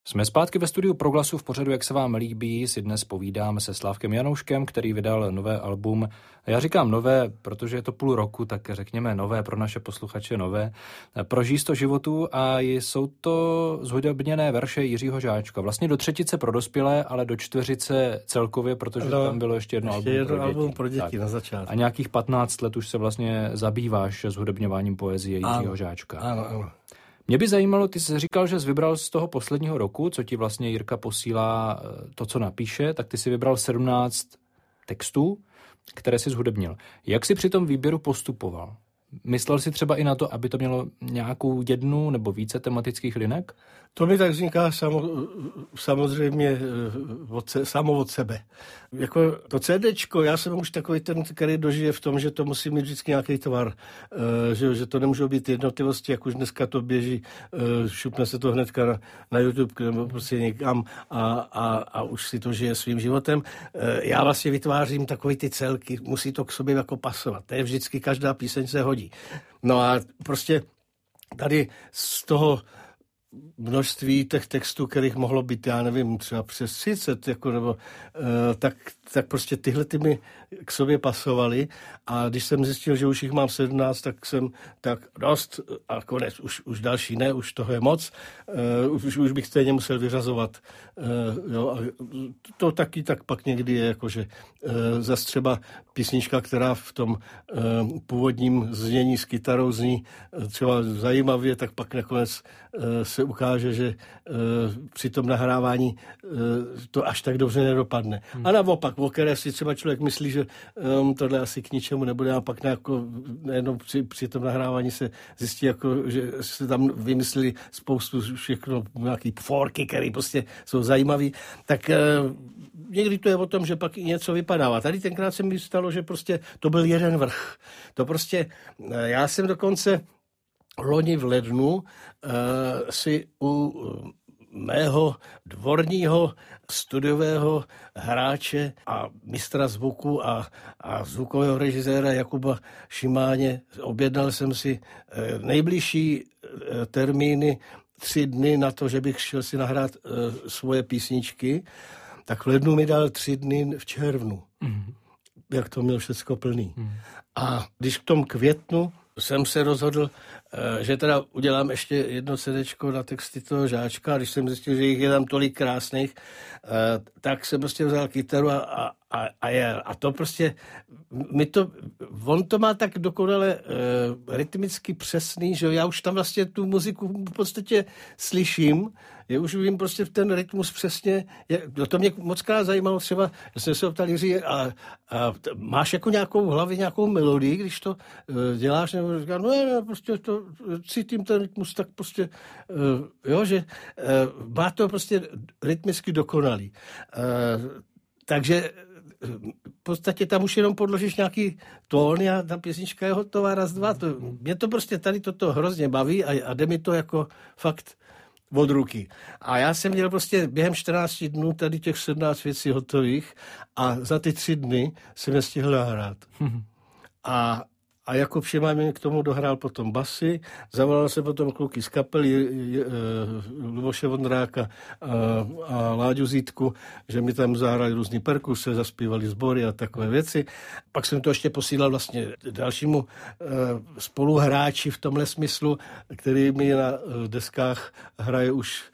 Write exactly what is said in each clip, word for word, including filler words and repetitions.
Jsme zpátky ve studiu Proglasu v pořadu Jak se vám líbí. Si dnes povídáme se Slávkem Janouškem, který vydal nové album. Já říkám nové, protože je to půl roku, tak řekněme nové, pro naše posluchače nové. Prožij sto životů a jsou to zhudebněné verše Jiřího Žáčka. Vlastně do třetice pro dospělé, ale do čtveřice celkově, protože no, tam bylo ještě jedno ještě album, jedno pro děti. album pro děti na začátku. A nějakých patnáct let už se vlastně zabýváš zhudebňováním poezie Jiřího ano, Žáčka. Ano, ano. Mě by zajímalo, ty jsi říkal, že jsi vybral z toho posledního roku, co ti vlastně Jirka posílá to, co napíše, tak ty jsi vybral sedmnáct textů, které jsi zhudebnil. Jak jsi při tom výběru postupoval? Myslel jsi třeba i na to, aby to mělo nějakou jednu nebo více tematických linek? To mi tak vzniká samo, samozřejmě od se, samo od sebe. Jako to CDčko, já jsem už takový ten, který dožije v tom, že to musí mít vždycky nějaký tvar. Že, že to nemůžou být jednotlivosti, jak už dneska to běží, šupne se to hnedka na, na YouTube nebo prostě někam a, a, a už si to žije svým životem. Já vlastně vytvářím takový ty celky, musí to k sobě jako pasovat. To je vždycky, každá píseň se hodí. No a prostě tady z toho množství těch textů, kterých mohlo být, já nevím, třeba přes třicet, jako, nebo, uh, tak, tak prostě tyhle ty mi k sobě pasovaly a když jsem zjistil, že už jich mám sedmnáct, tak jsem tak dost a konec, už, už další ne, už toho je moc, uh, už, už bych stejně musel vyřazovat. Uh, jo, a to taky tak pak někdy je, jakože uh, zas třeba písnička, která v tom uh, původním znění s kytarou zní uh, třeba zajímavě, tak pak nakonec uh, se ukáže, že uh, při tom nahrávání uh, to až tak dobře nedopadne. Hmm. A naopak, o které si třeba člověk myslí, že um, tohle asi k ničemu nebude a pak jako, nejenom při, při tom nahrávání se zjistí, jako, že se tam vymysleli spoustu všechno, nějaký forky, které prostě jsou zajímavý. Tak uh, někdy to je o tom, že pak i něco vypadává. Tady tenkrát se mi stalo, že prostě to byl jeden vrch. To prostě, uh, já jsem dokonce loni v lednu uh, si u uh, mého dvorního studiového hráče a mistra zvuku a, a zvukového režiséra Jakuba Šimáně objednal jsem si uh, nejbližší uh, termíny tři dny na to, že bych šel si nahrát uh, svoje písničky. Tak v lednu mi dal tři dny v červnu. Mm. Jak to měl všecko plný. Mm. A když k tomu květnu jsem se rozhodl, že teda udělám ještě jedno CDčko na texty toho Žáčka, a když jsem zjistil, že jich je tam tolik krásných, tak jsem prostě vzal kytaru a, a, a jel. A to prostě, mi to, on to má tak dokonale uh, rytmicky přesný, že já už tam vlastně tu muziku v podstatě slyším, já už vím prostě ten rytmus přesně, je, to mě moc krát zajímalo třeba, já jsem se ptal Jiří, a, a t- máš jako nějakou v hlavě nějakou melodii, když to uh, děláš, nebo říká, no já prostě to cítím ten rytmus, tak prostě, uh, jo, že uh, má to prostě rytmicky dokonalý. Uh, takže v podstatě tam už jenom podložíš nějaký tóny a ta písnička je hotová, raz, dva. To, mě to prostě tady toto hrozně baví a, a jde mi to jako fakt od ruky. A já jsem měl prostě během čtrnácti dnů tady těch sedmnáct věcí hotových a za ty tři dny jsem je stihl nahrát. A A Jakub Šimáň k tomu dohrál potom basy, zavolal se potom kluky z kapely, Luboše Vondráka a, a Láďu Zítku, že mi tam zahrali různý perkuse, zaspívali sbory a takové věci. Pak jsem to ještě posílal vlastně dalšímu spoluhráči v tomhle smyslu, který mi na deskách hraje už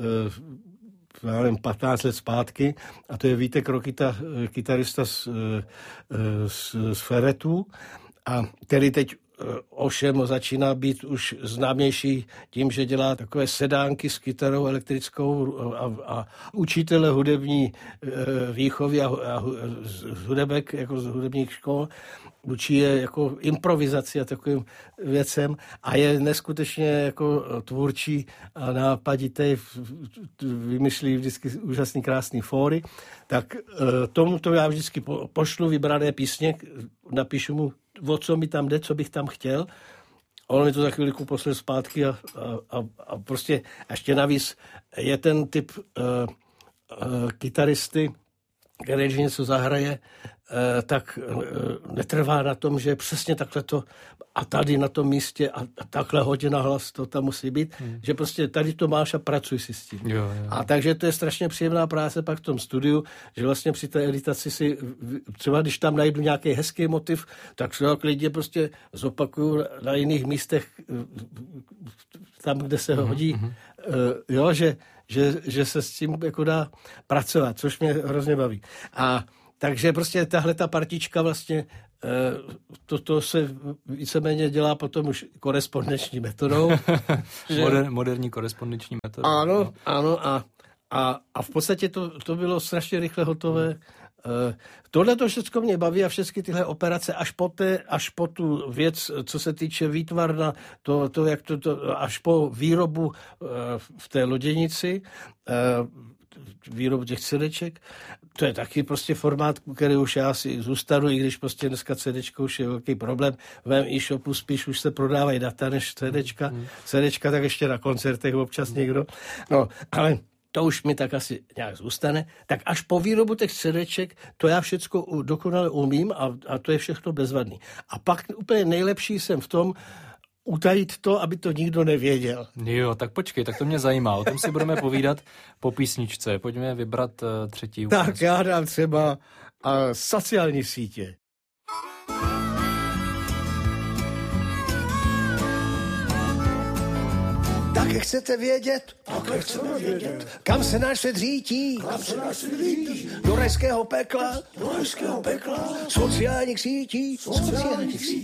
já nevím, patnáct let zpátky, a to je Vítek Rokita, kytarista z, z, z Feretů, a který teď ovšem začíná být už známější tím, že dělá takové sedánky s kytarou elektrickou a, a učitele hudební výchovy a, a z hudebek, jako z hudebních škol, učí je jako improvizaci a takovým věcem a je neskutečně jako tvůrčí a nápaditý, vymyšlí vždycky úžasný krásný fóry, tak tomu to já vždycky pošlu vybrané písně, napíšu mu, o co mi tam jde, co bych tam chtěl. On mi to za chvíliku poslal zpátky a, a, a prostě ještě navíc je ten typ uh, uh, kytaristy, který něco zahraje, tak netrvá na tom, že přesně takhle to a tady na tom místě a, a takhle hodina hlas to tam musí být, hmm. že prostě tady to máš a pracuj si s tím. Jo, jo. A takže to je strašně příjemná práce pak v tom studiu, že vlastně při té editaci si, třeba když tam najdu nějaký hezký motiv, tak se ho klidně prostě zopakuju na jiných místech, tam, kde se hmm. hodí, hmm. jo, že, že, že se s tím jako dá pracovat, což mě hrozně baví. A takže prostě tahle ta partička vlastně, toto se víceméně dělá potom už korespondenční metodou. že... Moder, moderní korespondenční metoda. Ano, no. ano a, a, a v podstatě to, to bylo strašně rychle hotové. Hmm. Tohle to všechno mě baví a všechny tyhle operace až po, té, až po tu věc, co se týče výtvarna, to, to, jak to, to, až po výrobu v té loděnici, výrobu těch cedeček. To je taky prostě formát, který už já si zůstanu, i když prostě dneska cedečko už je velký problém. V mém e-shopu spíš už se prodávají data než cedečka. Mm. Cedečka tak ještě na koncertech občas mm. někdo. No, ale to už mi tak asi nějak zůstane. Tak až po výrobu těch cedeček, to já všecko dokonale umím a, a to je všechno bezvadný. A pak úplně nejlepší jsem v tom, utajit to, aby to nikdo nevěděl. Jo, tak počkej, tak to mě zajímá. O tom si budeme povídat po písničce. Pojďme vybrat uh, třetí ukaz. Tak já dám třeba uh, sociální sítě. Také chcete vědět? Také chceme vědět. Kam se náš svět řítí? Kam se náš svět řítí? Do rajského pekla? Do rajského pekla. Sociálních sítí? Sociálních sítí.